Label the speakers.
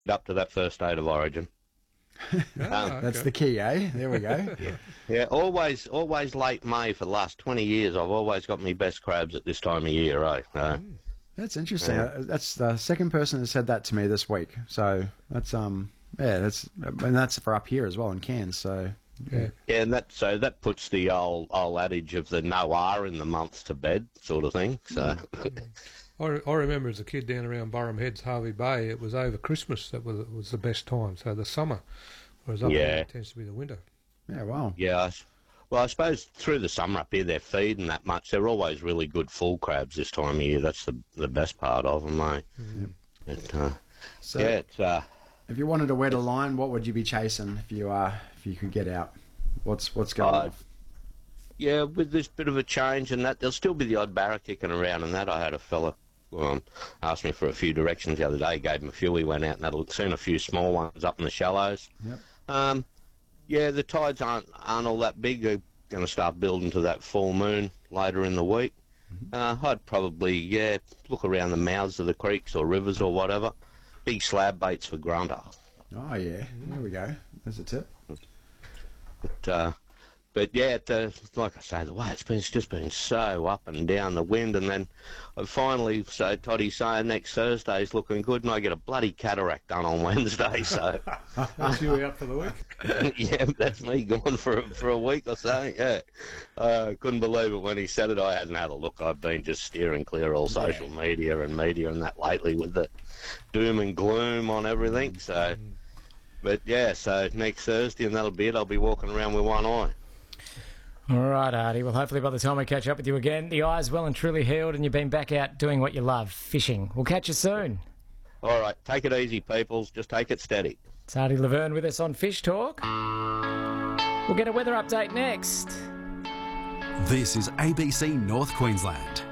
Speaker 1: up to that first state of origin.
Speaker 2: That's the key, eh? There we go.
Speaker 1: Yeah, always late May for the last 20 years. I've always got my best crabs at this time of year, eh?
Speaker 2: That's interesting.
Speaker 1: Yeah.
Speaker 2: That's the second person who said that to me this week. So that's that's for up here as well in Cairns. So
Speaker 1: yeah, and that puts the old adage of the no R in the month to bed, sort of thing. So.
Speaker 3: I remember as a kid down around Burham Heads, Harvey Bay, it was over Christmas that was the best time, so the summer, whereas up here it tends to be the winter.
Speaker 2: Yeah, wow.
Speaker 1: Yeah, well, I suppose through the summer up here they're feeding that much. They're always really good full crabs this time of year. That's the best part of them, mate.
Speaker 2: Mm-hmm.
Speaker 1: It's...
Speaker 2: if you wanted to wet a line, what would you be chasing if you could get out? What's going on?
Speaker 1: Yeah, with this bit of a change and that, there'll still be the odd barra kicking around and that. I had a fella asked me for a few directions the other day, gave him a few. We went out and seen a few small ones up in the shallows.
Speaker 2: Yep.
Speaker 1: The tides aren't all that big. They're going to start building to that full moon later in the week. I'd probably, look around the mouths of the creeks or rivers or whatever. Big slab baits for grunter.
Speaker 2: Oh, yeah. There we go. There's a tip.
Speaker 1: But yeah, like I say, the way it's just been so up and down the wind, and then finally, so Toddy's saying next Thursday's looking good, and I get a bloody cataract done on Wednesday, so...
Speaker 3: That's you out for the week?
Speaker 1: Yeah, that's me gone for a week or so, yeah. Couldn't believe it when he said it. I hadn't had a look. I've been just steering clear all social media and that lately with the doom and gloom on everything, so... But yeah, so next Thursday, and that'll be it. I'll be walking around with one eye.
Speaker 4: All right, Artie. Well, hopefully by the time we catch up with you again, the eye's well and truly healed and you've been back out doing what you love, fishing. We'll catch you soon.
Speaker 1: All right, take it easy, peoples. Just take it steady.
Speaker 4: It's Artie Laverne with us on Fish Talk. We'll get a weather update next.
Speaker 5: This is ABC North Queensland.